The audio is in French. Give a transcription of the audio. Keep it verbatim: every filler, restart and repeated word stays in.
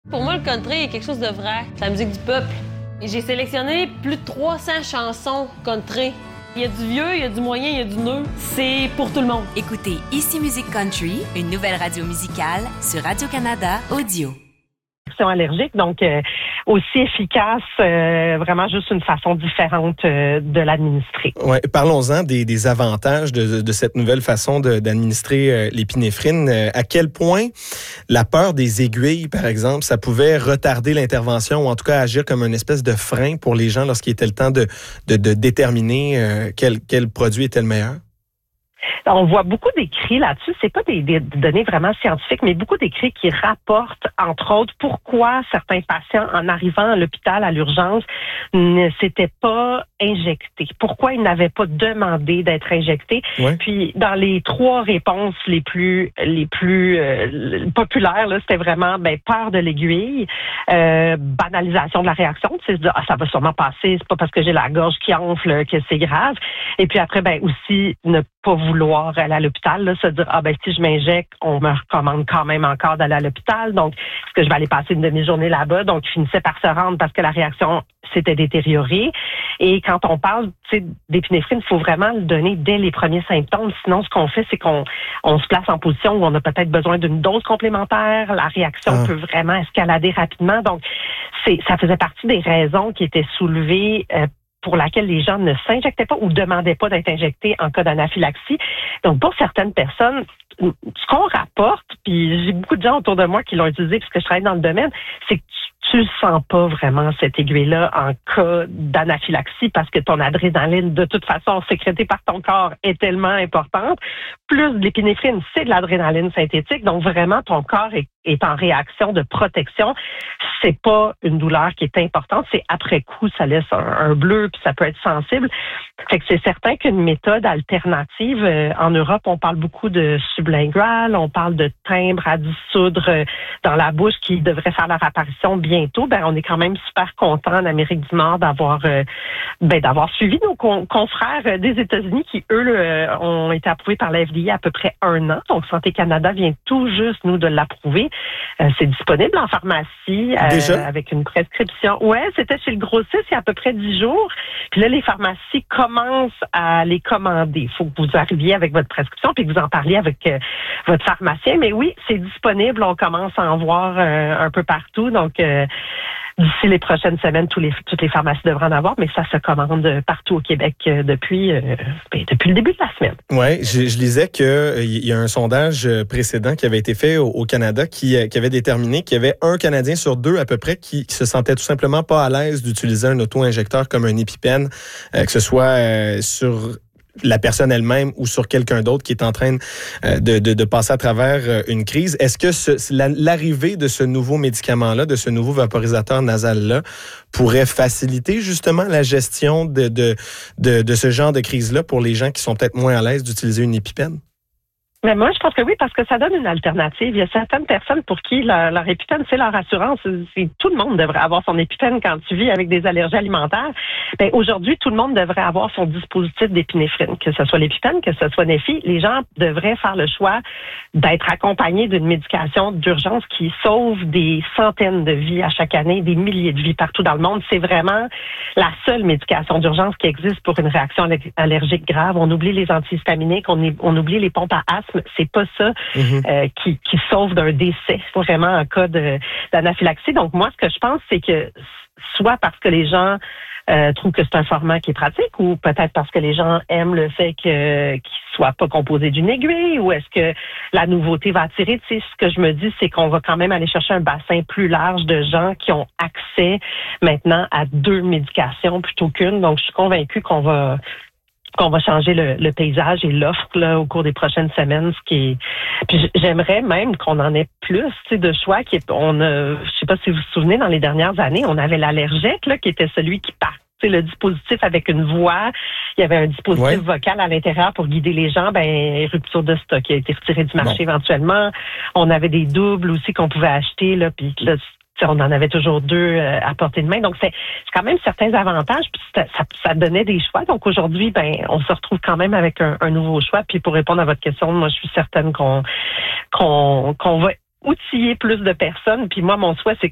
Pour moi, le country est quelque chose de vrai. C'est la musique du peuple. Et j'ai sélectionné plus de trois cents chansons country. Il y a du vieux, il y a du moyen, il y a du neuf. C'est pour tout le monde. Écoutez Ici Musique Country, une nouvelle radio musicale sur Radio-Canada Audio. Allergique, donc euh, aussi efficace, euh, vraiment juste une façon différente euh, de l'administrer. Ouais, parlons-en des, des avantages de, de cette nouvelle façon de, d'administrer euh, l'épinéphrine. Euh, à quel point la peur des aiguilles, par exemple, ça pouvait retarder l'intervention ou en tout cas agir comme une espèce de frein pour les gens lorsqu'il était le temps de, de, de déterminer euh, quel, quel produit était le meilleur? On voit beaucoup d'écrits là-dessus. C'est pas des, des données vraiment scientifiques, mais beaucoup d'écrits qui rapportent, entre autres, pourquoi certains patients, en arrivant à l'hôpital à l'urgence, ne s'étaient pas injectés. Pourquoi ils n'avaient pas demandé d'être injectés. Ouais. Puis, dans les trois réponses les plus les plus euh, populaires, là, c'était vraiment ben, peur de l'aiguille, euh, banalisation de la réaction. Tu sais, se dire, ah, ça va sûrement passer, c'est pas parce que j'ai la gorge qui enfle que c'est grave. Et puis après, ben aussi, ne pas vouloir aller à l'hôpital, là, se dire, ah ben si je m'injecte, on me recommande quand même encore d'aller à l'hôpital, donc est-ce que je vais aller passer une demi-journée là-bas? Donc, ils finissaient par se rendre parce que la réaction s'était détériorée. Et quand on parle d'épinéphrine, il faut vraiment le donner dès les premiers symptômes. Sinon, ce qu'on fait, c'est qu'on on se place en position où on a peut-être besoin d'une dose complémentaire. La réaction ah. peut vraiment escalader rapidement. Donc, c'est, ça faisait partie des raisons qui étaient soulevées euh, pour laquelle les gens ne s'injectaient pas ou demandaient pas d'être injectés en cas d'anaphylaxie. Donc, pour certaines personnes, ce qu'on rapporte, puis j'ai beaucoup de gens autour de moi qui l'ont utilisé puisque je travaille dans le domaine, c'est que tu ne sens pas vraiment cette aiguille-là en cas d'anaphylaxie parce que ton adrénaline, de toute façon, sécrétée par ton corps, est tellement importante. Plus de l'épinéphrine, c'est de l'adrénaline synthétique. Donc, vraiment, ton corps est, est en réaction de protection. C'est pas une douleur qui est importante. C'est après coup, ça laisse un, un bleu puis ça peut être sensible. Fait que c'est certain qu'une méthode alternative, euh, en Europe, on parle beaucoup de sublingual, on parle de timbres à dissoudre euh, dans la bouche qui devraient faire leur apparition bientôt. Ben, on est quand même super content en Amérique du Nord d'avoir euh, ben, d'avoir suivi nos con- confrères des États-Unis qui, eux, euh, ont été approuvés par la F D A il y a à peu près un an. Donc, Santé Canada vient tout juste, nous, de l'approuver. Euh, c'est disponible en pharmacie euh, avec une prescription. Ouais, c'était chez le grossiste il y a à peu près dix jours. Puis là, les pharmacies commencent à les commander. Il faut que vous arriviez avec votre prescription puis que vous en parliez avec euh, votre pharmacien. Mais oui, c'est disponible. On commence à en voir euh, un peu partout. Donc, euh, d'ici les prochaines semaines, tous les, toutes les pharmacies devraient en avoir, mais ça se commande partout au Québec euh, depuis, euh, ben, depuis le début de la semaine. Oui, je, je lisais qu'il euh, y a un sondage précédent qui avait été fait au, au Canada qui, qui avait déterminé qu'il y avait un Canadien sur deux à peu près qui, qui se sentait tout simplement pas à l'aise d'utiliser un auto-injecteur comme un EpiPen, euh, que ce soit euh, sur la personne elle-même ou sur quelqu'un d'autre qui est en train euh, de, de, de passer à travers euh, une crise. Est-ce que ce, la, l'arrivée de ce nouveau médicament-là, de ce nouveau vaporisateur nasal-là, pourrait faciliter justement la gestion de, de, de, de ce genre de crise-là pour les gens qui sont peut-être moins à l'aise d'utiliser une EpiPen? Mais moi, je pense que oui, parce que ça donne une alternative. Il y a certaines personnes pour qui leur, leur EpiPen, c'est leur assurance. C'est, tout le monde devrait avoir son EpiPen quand tu vis avec des allergies alimentaires. Ben, aujourd'hui, tout le monde devrait avoir son dispositif d'épinéphrine, que ce soit l'EpiPen, que ce soit Neffy. Les gens devraient faire le choix d'être accompagnés d'une médication d'urgence qui sauve des centaines de vies à chaque année, des milliers de vies partout dans le monde. C'est vraiment la seule médication d'urgence qui existe pour une réaction allergique grave. On oublie les antihistaminiques, on, est, on oublie les pompes à asthme. C'est pas ça mm-hmm. euh, qui, qui sauve d'un décès, vraiment en cas de, d'anaphylaxie. Donc, moi, ce que je pense, c'est que soit parce que les gens euh, trouvent que c'est un format qui est pratique ou peut-être parce que les gens aiment le fait que, qu'il soit pas composé d'une aiguille ou est-ce que la nouveauté va attirer? Tu sais, ce que je me dis, c'est qu'on va quand même aller chercher un bassin plus large de gens qui ont accès maintenant à deux médications plutôt qu'une. Donc, je suis convaincue qu'on va... qu'on va changer le, le paysage et l'offre là, au cours des prochaines semaines. Ce qui est... Puis j'aimerais même qu'on en ait plus de choix. Qui est... on a... Je sais pas si vous vous souvenez, dans les dernières années, on avait l'Allergec, là, qui était celui qui part. Le dispositif avec une voix, il y avait un dispositif ouais. vocal à l'intérieur pour guider les gens. Ben, rupture de stock qui a été retiré du marché bon. éventuellement. On avait des doubles aussi qu'on pouvait acheter, là, puis là, on en avait toujours deux euh, à portée de main. Donc, c'est, c'est quand même certains avantages. Puis ça, ça, ça donnait des choix. Donc, aujourd'hui, ben, on se retrouve quand même avec un, un nouveau choix. Puis, pour répondre à votre question, moi, je suis certaine qu'on, qu'on, qu'on va outiller plus de personnes. Puis moi, mon souhait, c'est